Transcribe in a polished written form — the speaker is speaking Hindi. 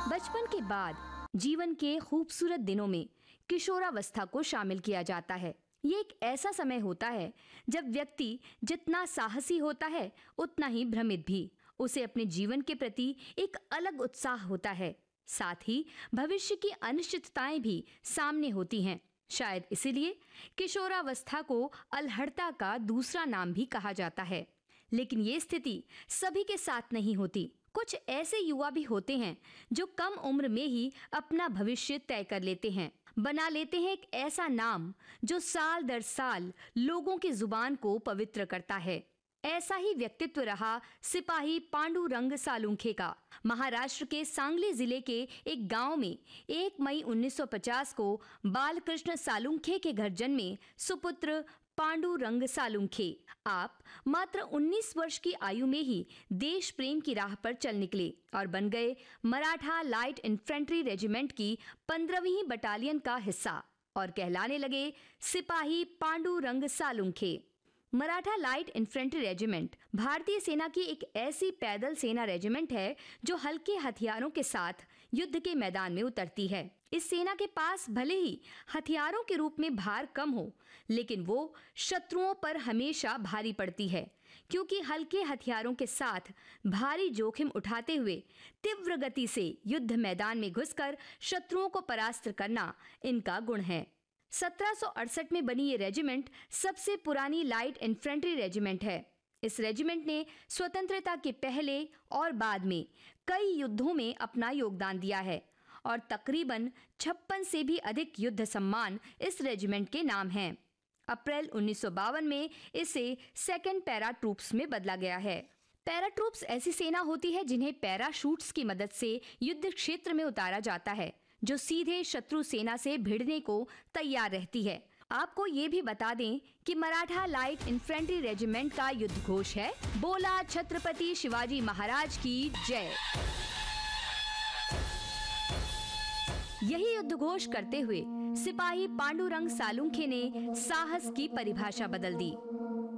बचपन के बाद जीवन के खूबसूरत दिनों में किशोरावस्था को शामिल किया जाता है। ये एक ऐसा समय होता है जब व्यक्ति जितना साहसी होता है उतना ही भ्रमित भी। उसे अपने जीवन के प्रति एक अलग उत्साह होता है, साथ ही भविष्य की अनिश्चितताएं भी सामने होती हैं। शायद इसीलिए किशोरावस्था को अलहड़ता का दूसरा नाम भी कहा जाता है। लेकिन ये स्थिति सभी के साथ नहीं होती। कुछ ऐसे युवा भी होते हैं जो कम उम्र में ही अपना भविष्य तय कर लेते हैं, बना लेते हैं एक ऐसा नाम जो साल दर साल लोगों की जुबान को पवित्र करता है। ऐसा ही व्यक्तित्व रहा सिपाही पांडुरंग सालुंखे का। महाराष्ट्र के सांगली जिले के एक गांव में 1 मई 1950 को बालकृष्ण सालुंखे के घर जन्मे सुपुत्र पांडुरंग सालुंखे आप मात्र 19 वर्ष की आयु में ही देश प्रेम की राह पर चल निकले और बन गए मराठा लाइट इन्फेंट्री रेजिमेंट की 15वीं बटालियन का हिस्सा और कहलाने लगे सिपाही Pandurang Salunkhe. Maratha light infantry regiment भारतीय सेना की एक ऐसी पैदल सेना रेजिमेंट है जो हल्के हथियारों के साथ युद्ध के मैदान में उतरती है। इस सेना के पास भले ही हथियारों के रूप में भार कम हो, लेकिन वो शत्रुओं पर हमेशा भारी पड़ती है, क्योंकि हल्के हथियारोरों के साथ भारी जोखिम उठाते हुए तीव्र गति से युद्ध मैदान में घुसकर शत्रुओं को परास्त करना इनका गुण है। 1768 में बनी ये रेजिमेंट सबसे पुरानी लाइट इन्फेंट्री रेजिमेंट है। इस रेजिमेंट ने स्वतंत्रता के पहले और बाद में कई युद्धों में अपना योगदान दिया है और तकरीबन 56 से भी अधिक युद्ध सम्मान इस रेजिमेंट के नाम हैं। अप्रैल 1952 में इसे सेकंड पैरा ट्रूप्स में बदला गया है। पैरा ट्रूप्स ऐसी सेना होती है जिन्हें पैराशूट्स की मदद से युद्ध क्षेत्र में उतारा जाता है, जो सीधे शत्रु सेना से भिड़ने को तैयार रहती है। आपको ये भी बता दें कि मराठा लाइट इन्फेंट्री रेजिमेंट का युद्ध घोष है, बोला छत्रपति शिवाजी महाराज की जय। यही युद्ध घोष करते हुए सिपाही पांडुरंग सालुंखे ने साहस की परिभाषा बदल दी।